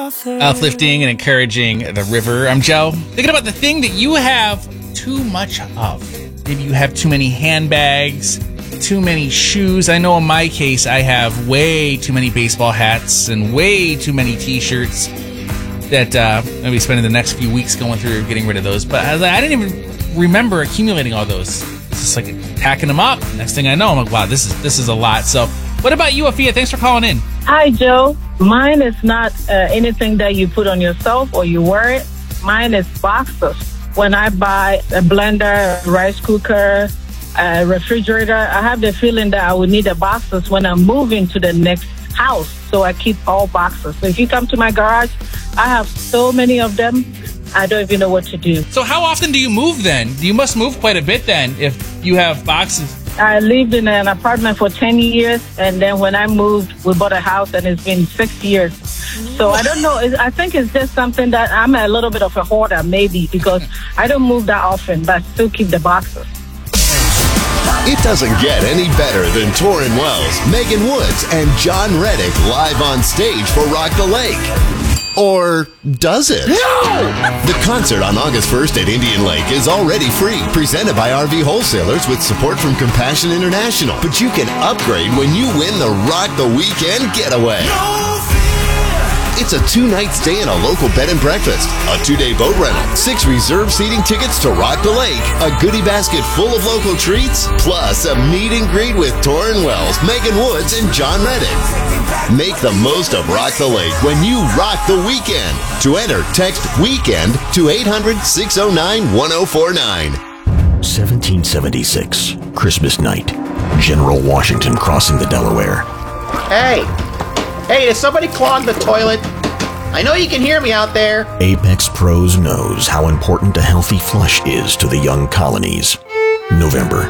uplifting and encouraging the river. I'm Joe. Thinking about the thing that you have too much of. Maybe you have too many handbags, too many shoes. I know in my case, I have way too many baseball hats and way too many t-shirts that I'll be spending the next few weeks going through getting rid of those. But I didn't even remember accumulating all those. It's just like packing them up. Next thing I know, I'm like, wow, this is a lot. So what about you, Afia? Thanks for calling in. Hi, Joe. Mine is not anything that you put on yourself or you wear it. Mine is boxes. When I buy a blender, rice cooker, a refrigerator, I have the feeling that I will need the boxes when I'm moving to the next house. So I keep all boxes. So if you come to my garage, I have so many of them, I don't even know what to do. So how often do you move then? You must move quite a bit then if you have boxes. I lived in an apartment for 10 years, and then when I moved, we bought a house, and it's been 6 years. So I don't know. I think it's just something that I'm a little bit of a hoarder, maybe, because I don't move that often, but I still keep the boxes. It doesn't get any better than Torrin Wells, Megan Woods, and John Reddick live on stage for Rock the Lake. Or does it? No! The concert on August 1st at Indian Lake is already free, presented by RV Wholesalers with support from Compassion International. But you can upgrade when you win the Rock the Weekend Getaway. It's a 2-night stay in a local bed and breakfast, a 2-day boat rental, 6 reserved seating tickets to Rock the Lake, a goodie basket full of local treats, plus a meet and greet with Torrin Wells, Megan Woods, and John Reddick. Make the most of Rock the Lake when you rock the weekend. To enter, text WEEKEND to 800-609-1049. 1776, Christmas night. General Washington crossing the Delaware. Hey, did somebody clog the toilet? I know you can hear me out there. Apex Pros knows how important a healthy flush is to the young colonies. November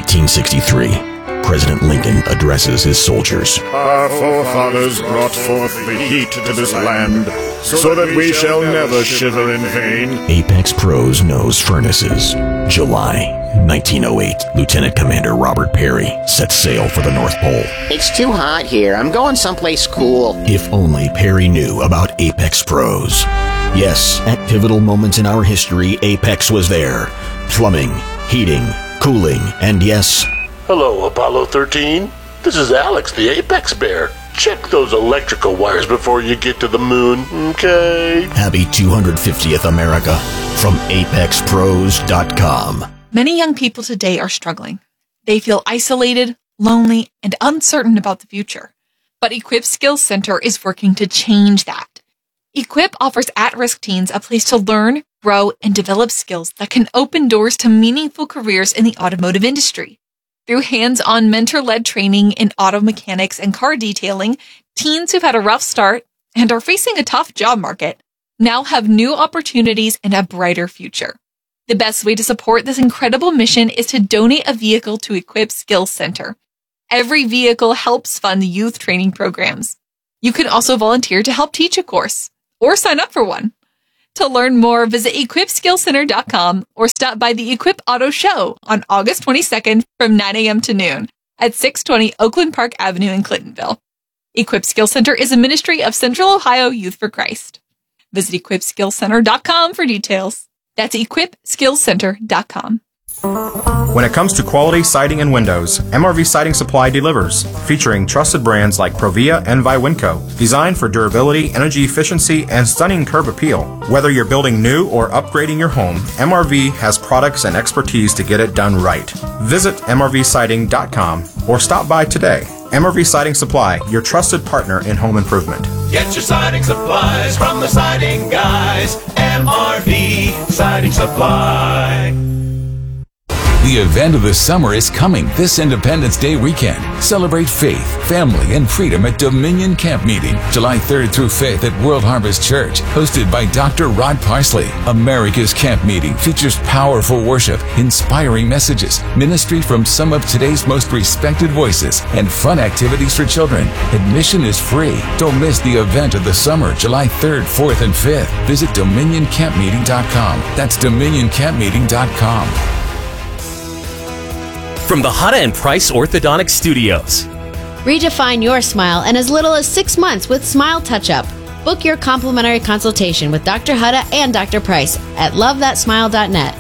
1863. President Lincoln addresses his soldiers. Our forefathers brought forth the heat to this land, so that we shall never shiver in vain. Apex Pros knows furnaces. July 1908, Lieutenant Commander Robert Peary sets sail for the North Pole. It's too hot here. I'm going someplace cool. If only Peary knew about Apex Pros. Yes, at pivotal moments in our history, Apex was there. Plumbing, heating, cooling, and yes... Hello, Apollo 13. This is Alex, the Apex Bear. Check those electrical wires before you get to the moon, okay? Happy 250th America from ApexPros.com. Many young people today are struggling. They feel isolated, lonely, and uncertain about the future. But Equip Skills Center is working to change that. Equip offers at-risk teens a place to learn, grow, and develop skills that can open doors to meaningful careers in the automotive industry. Through hands-on mentor-led training in auto mechanics and car detailing, teens who've had a rough start and are facing a tough job market now have new opportunities and a brighter future. The best way to support this incredible mission is to donate a vehicle to Equip Skills Center. Every vehicle helps fund youth training programs. You can also volunteer to help teach a course or sign up for one. To learn more, visit equipskillcenter.com or stop by the Equip Auto Show on August 22nd from 9 a.m. to noon at 620 Oakland Park Avenue in Clintonville. Equip Skills Center is a ministry of Central Ohio Youth for Christ. Visit equipskillcenter.com for details. That's equipskillcenter.com. When it comes to quality siding and windows, MRV Siding Supply delivers, featuring trusted brands like Provia and Viwinco, designed for durability, energy efficiency, and stunning curb appeal. Whether you're building new or upgrading your home, MRV has products and expertise to get it done right. Visit MRVsiding.com or stop by today. MRV Siding Supply, your trusted partner in home improvement. Get your siding supplies from the siding guys. MRV Siding Supply. The event of the summer is coming this Independence Day weekend. Celebrate faith, family, and freedom at Dominion Camp Meeting, July 3rd through 5th at World Harvest Church, hosted by Dr. Rod Parsley. America's Camp Meeting features powerful worship, inspiring messages, ministry from some of today's most respected voices, and fun activities for children. Admission is free. Don't miss the event of the summer, July 3rd, 4th, and 5th. Visit DominionCampMeeting.com. That's DominionCampMeeting.com. From the Hutta and Price Orthodontic Studios. Redefine your smile in as little as 6 months with Smile Touch-Up. Book your complimentary consultation with Dr. Hutta and Dr. Price at lovethatsmile.net.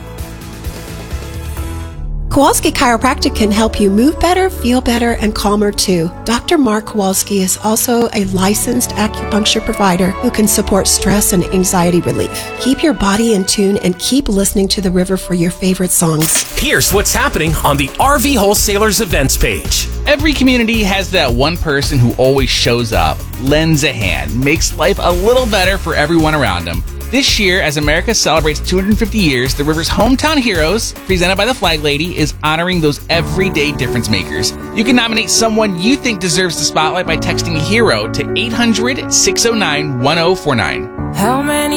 Kowalski Chiropractic can help you move better, feel better, and calmer too. Dr. Mark Kowalski is also a licensed acupuncture provider who can support stress and anxiety relief. Keep your body in tune and keep listening to the river for your favorite songs. Here's what's happening on the RV Wholesalers events page. Every community has that one person who always shows up, lends a hand, makes life a little better for everyone around them. This year, as America celebrates 250 years, the river's Hometown Heroes, presented by the Flag Lady, is honoring those everyday difference makers. You can nominate someone you think deserves the spotlight by texting HERO to 800-609-1049. How many